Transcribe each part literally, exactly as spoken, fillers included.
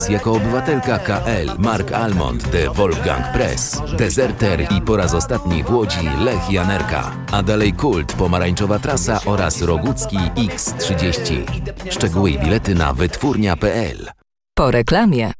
Jako obywatelka K L Mark Almond de Wolfgang Press, Deserter i po raz ostatni w Łodzi Lech Janerka, a dalej Kult, Pomarańczowa Trasa oraz Rogucki X trzydzieści. Szczegóły i bilety na wytwórnia kropka p l. Po reklamie.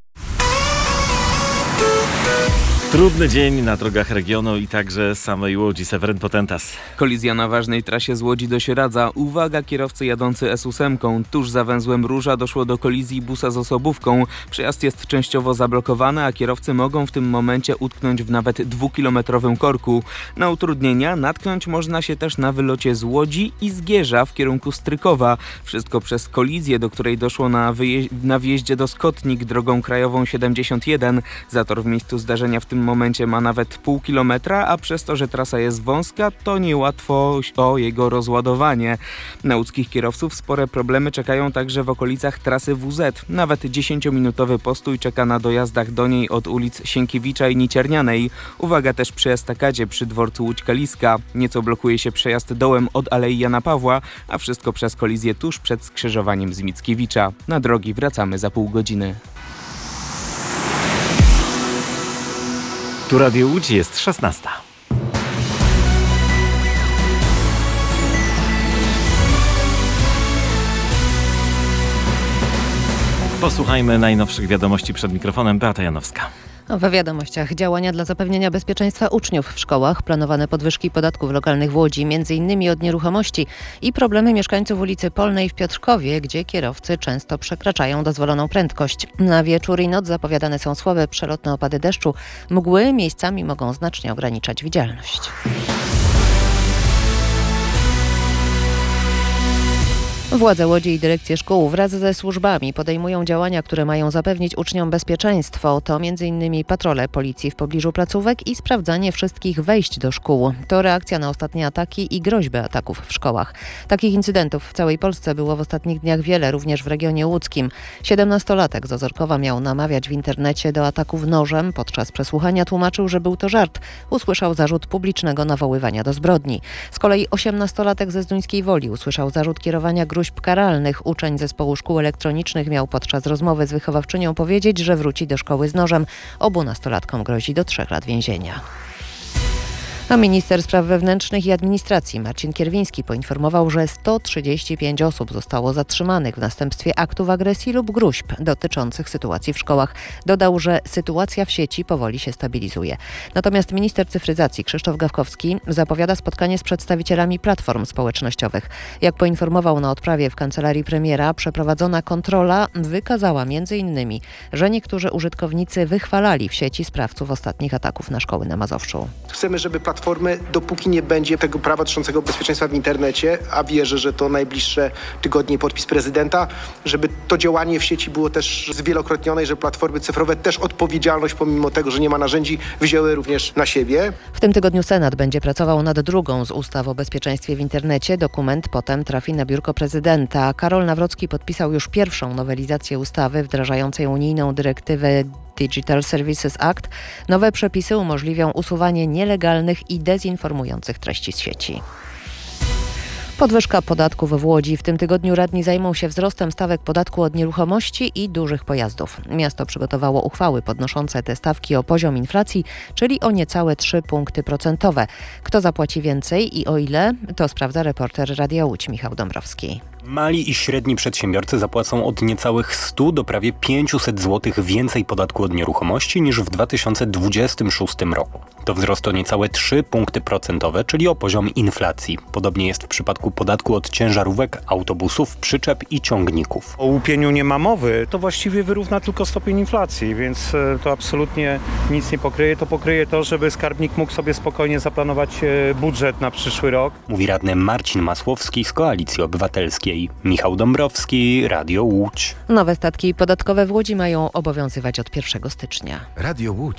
Trudny dzień na drogach regionu i także samej Łodzi. Seweryn Potentas. Kolizja na ważnej trasie z Łodzi do Sieradza. Uwaga, kierowcy jadący S ósem. Tuż za węzłem Róża doszło do kolizji busa z osobówką. Przejazd jest częściowo zablokowany, a kierowcy mogą w tym momencie utknąć w nawet dwukilometrowym korku. Na utrudnienia natknąć można się też na wylocie z Łodzi i Zgierza w kierunku Strykowa. Wszystko przez kolizję, do której doszło na, wyje- na wjeździe do Skotnik drogą krajową siedemdziesiąt jeden. Zator w miejscu zdarzenia w tym momencie ma nawet pół kilometra, a przez to, że trasa jest wąska, to niełatwo o jego rozładowanie. Na łódzkich kierowców spore problemy czekają także w okolicach trasy W Z. Nawet dziesięciominutowy postój czeka na dojazdach do niej od ulic Sienkiewicza i Niciernianej. Uwaga też przy estakadzie przy dworcu Łódź-Kaliska. Nieco blokuje się przejazd dołem od Alei Jana Pawła, a wszystko przez kolizję tuż przed skrzyżowaniem z Mickiewicza. Na drogi wracamy za pół godziny. Tu Radio Łódź, jest szesnasta. Posłuchajmy najnowszych wiadomości przed mikrofonem. Beata Janowska. We wiadomościach działania dla zapewnienia bezpieczeństwa uczniów w szkołach, planowane podwyżki podatków lokalnych w Łodzi, między innymi od nieruchomości i problemy mieszkańców ulicy Polnej w Piotrkowie, gdzie kierowcy często przekraczają dozwoloną prędkość. Na wieczór i noc zapowiadane są słabe przelotne opady deszczu. Mgły miejscami mogą znacznie ograniczać widzialność. Władze Łodzi i dyrekcje szkół wraz ze służbami podejmują działania, które mają zapewnić uczniom bezpieczeństwo. To między innymi patrole policji w pobliżu placówek i sprawdzanie wszystkich wejść do szkół. To reakcja na ostatnie ataki i groźby ataków w szkołach. Takich incydentów w całej Polsce było w ostatnich dniach wiele, również w regionie łódzkim. Siedemnastolatek z Ozorkowa miał namawiać w internecie do ataków nożem. Podczas przesłuchania tłumaczył, że był to żart. Usłyszał zarzut publicznego nawoływania do zbrodni. Z kolei osiemnastolatek ze Zduńskiej Woli usłyszał zarzut kierowania gruźb karalnych. Uczeń zespołu szkół elektronicznych miał podczas rozmowy z wychowawczynią powiedzieć, że wróci do szkoły z nożem. Obu nastolatkom grozi do trzech lat więzienia. A minister spraw wewnętrznych i administracji Marcin Kierwiński poinformował, że sto trzydzieści pięć osób zostało zatrzymanych w następstwie aktów agresji lub gróźb dotyczących sytuacji w szkołach. Dodał, że sytuacja w sieci powoli się stabilizuje. Natomiast minister cyfryzacji Krzysztof Gawkowski zapowiada spotkanie z przedstawicielami platform społecznościowych. Jak poinformował na odprawie w kancelarii premiera, przeprowadzona kontrola wykazała między innymi, że niektórzy użytkownicy wychwalali w sieci sprawców ostatnich ataków na szkoły na Mazowszu. Chcemy, żeby platformy, dopóki nie będzie tego prawa dotyczącego bezpieczeństwa w internecie, a wierzę, że to najbliższe tygodnie podpis prezydenta, żeby to działanie w sieci było też zwielokrotnione i że platformy cyfrowe też odpowiedzialność, pomimo tego, że nie ma narzędzi, wzięły również na siebie. W tym tygodniu Senat będzie pracował nad drugą z ustaw o bezpieczeństwie w internecie. Dokument potem trafi na biurko prezydenta. Karol Nawrocki podpisał już pierwszą nowelizację ustawy wdrażającej unijną dyrektywę Digital Services Act. Nowe przepisy umożliwią usuwanie nielegalnych i dezinformujących treści z sieci. Podwyżka podatków w Łodzi. W tym tygodniu radni zajmą się wzrostem stawek podatku od nieruchomości i dużych pojazdów. Miasto przygotowało uchwały podnoszące te stawki o poziom inflacji, czyli o niecałe trzy punkty procentowe. Kto zapłaci więcej i o ile? To sprawdza reporter Radia Łódź Michał Dąbrowski. Mali i średni przedsiębiorcy zapłacą od niecałych stu do prawie pięciuset złotych więcej podatku od nieruchomości niż w dwa tysiące dwudziestym szóstym roku. To wzrost o niecałe trzy punkty procentowe, czyli o poziom inflacji. Podobnie jest w przypadku podatku od ciężarówek, autobusów, przyczep i ciągników. O łupieniu nie ma mowy, to właściwie wyrówna tylko stopień inflacji, więc to absolutnie nic nie pokryje. To pokryje to, żeby skarbnik mógł sobie spokojnie zaplanować budżet na przyszły rok. Mówi radny Marcin Masłowski z Koalicji Obywatelskiej. Michał Dąbrowski, Radio Łódź. Nowe statki podatkowe w Łodzi mają obowiązywać od pierwszego stycznia. Radio Łódź.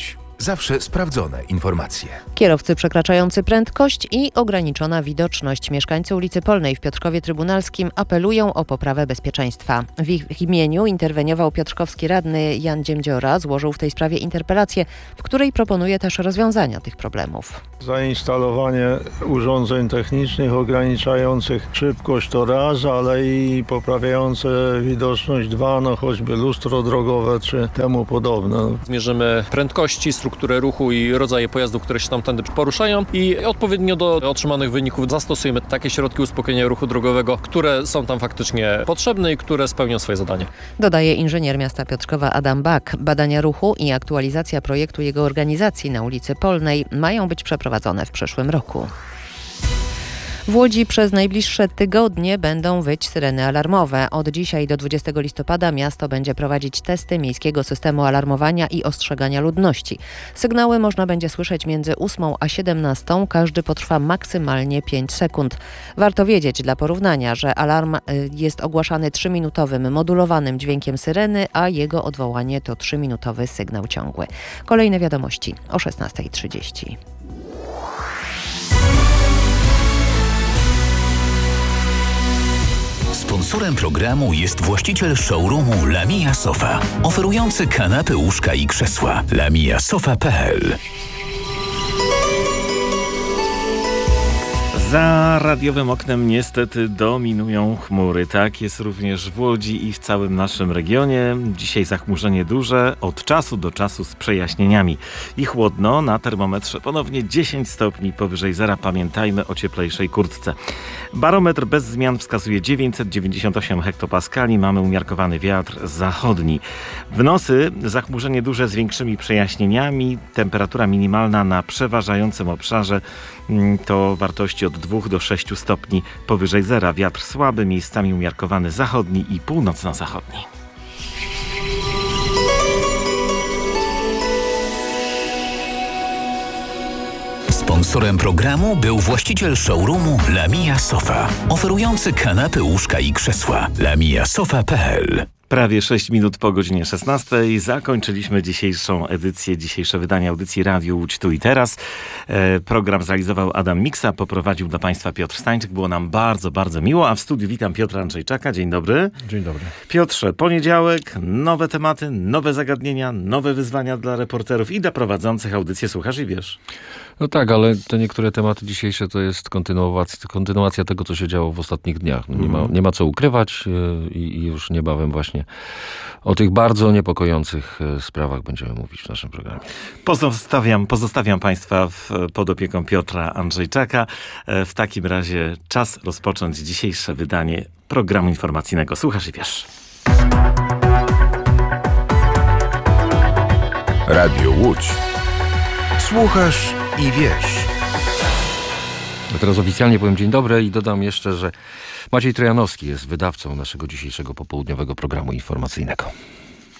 Zawsze sprawdzone informacje. Kierowcy przekraczający prędkość i ograniczona widoczność. Mieszkańcy ulicy Polnej w Piotrkowie Trybunalskim apelują o poprawę bezpieczeństwa. W ich imieniu interweniował piotrkowski radny Jan Dziemdziora. Złożył w tej sprawie interpelację, w której proponuje też rozwiązania tych problemów. Zainstalowanie urządzeń technicznych ograniczających szybkość to raz, ale i poprawiające widoczność dwa, no choćby lustro drogowe czy temu podobne. Zmierzymy prędkości, strukturę ruchu i rodzaje pojazdów, które się tamtędy poruszają i odpowiednio do otrzymanych wyników zastosujemy takie środki uspokojenia ruchu drogowego, które są tam faktycznie potrzebne i które spełnią swoje zadanie. Dodaje inżynier miasta Piotrkowa Adam Bak. Badania ruchu i aktualizacja projektu jego organizacji na ulicy Polnej mają być przeprowadzone w przyszłym roku. W Łodzi przez najbliższe tygodnie będą wyć syreny alarmowe. Od dzisiaj do dwudziestego listopada miasto będzie prowadzić testy miejskiego systemu alarmowania i ostrzegania ludności. Sygnały można będzie słyszeć między ósmą a siedemnastą. Każdy potrwa maksymalnie pięć sekund. Warto wiedzieć dla porównania, że alarm jest ogłaszany trzyminutowym modulowanym dźwiękiem syreny, a jego odwołanie to trzyminutowy sygnał ciągły. Kolejne wiadomości o szesnasta trzydzieści. Sponsorem programu jest właściciel showroomu Lamia Sofa, oferujący kanapy, łóżka i krzesła. lamia sofa kropka p l. Za radiowym oknem niestety dominują chmury. Tak jest również w Łodzi i w całym naszym regionie. Dzisiaj zachmurzenie duże, od czasu do czasu z przejaśnieniami. I chłodno, na termometrze ponownie dziesięć stopni powyżej zera. Pamiętajmy o cieplejszej kurtce. Barometr bez zmian wskazuje dziewięćset dziewięćdziesiąt osiem hektopaskali. Mamy umiarkowany wiatr zachodni. W nocy zachmurzenie duże z większymi przejaśnieniami. Temperatura minimalna na przeważającym obszarze to wartości od dwóch do sześciu stopni powyżej zera. Wiatr słaby, miejscami umiarkowany zachodni i północno-zachodni. Sponsorem programu był właściciel showroomu Lamia Sofa, oferujący kanapy, łóżka i krzesła. lamia sofa kropka p l. Prawie sześć minut po godzinie szesnastej zakończyliśmy dzisiejszą edycję, dzisiejsze wydanie audycji Radio Łódź Tu i Teraz. E, program zrealizował Adam Miksa, poprowadził dla Państwa Piotr Stańczyk. Było nam bardzo, bardzo miło, a w studiu witam Piotra Andrzejczaka. Dzień dobry. Dzień dobry. Piotrze, poniedziałek, nowe tematy, nowe zagadnienia, nowe wyzwania dla reporterów i dla prowadzących audycję Słuchasz i Wiesz. No tak, ale te niektóre tematy dzisiejsze to jest kontynuacja, kontynuacja tego, co się działo w ostatnich dniach. No nie, ma, nie ma co ukrywać i, i już niebawem właśnie o tych bardzo niepokojących sprawach będziemy mówić w naszym programie. Pozostawiam, pozostawiam Państwa w, pod opieką Piotra Andrzejczaka. W takim razie czas rozpocząć dzisiejsze wydanie programu informacyjnego Słuchasz i Wiesz. Radio Łódź. Słuchasz i wiesz. A teraz oficjalnie powiem dzień dobry i dodam jeszcze, że Maciej Trojanowski jest wydawcą naszego dzisiejszego popołudniowego programu informacyjnego.